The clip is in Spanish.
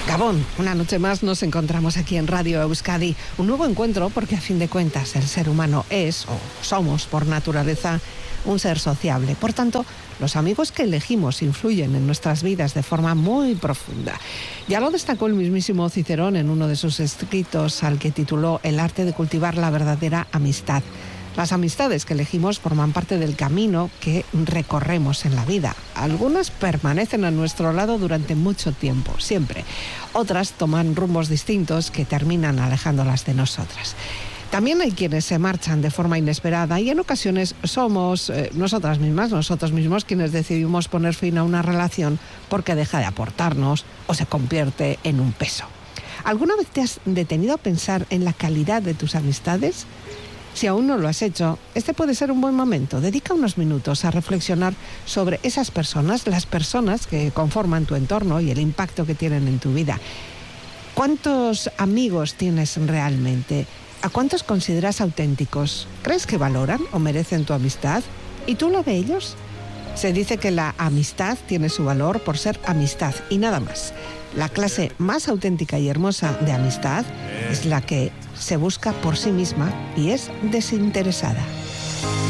Gabón, una noche más nos encontramos aquí en Radio Euskadi. Un nuevo encuentro porque a fin de cuentas el ser humano es, o somos por naturaleza, un ser sociable. Por tanto, los amigos que elegimos influyen en nuestras vidas de forma muy profunda. Ya lo destacó el mismísimo Cicerón en uno de sus escritos al que tituló El arte de cultivar la verdadera amistad. Las amistades que elegimos forman parte del camino que recorremos en la vida. Algunas permanecen a nuestro lado durante mucho tiempo, siempre. Otras toman rumbos distintos que terminan alejándolas de nosotras. También hay quienes se marchan de forma inesperada y en ocasiones somos nosotros mismos quienes decidimos poner fin a una relación porque deja de aportarnos o se convierte en un peso. ¿Alguna vez te has detenido a pensar en la calidad de tus amistades? Si aún no lo has hecho, este puede ser un buen momento. Dedica unos minutos a reflexionar sobre esas personas, las personas que conforman tu entorno y el impacto que tienen en tu vida. ¿Cuántos amigos tienes realmente? ¿A cuántos consideras auténticos? ¿Crees que valoran o merecen tu amistad? ¿Y tú lo de ellos? Se dice que la amistad tiene su valor por ser amistad y nada más. La clase más auténtica y hermosa de amistad es la que se busca por sí misma y es desinteresada.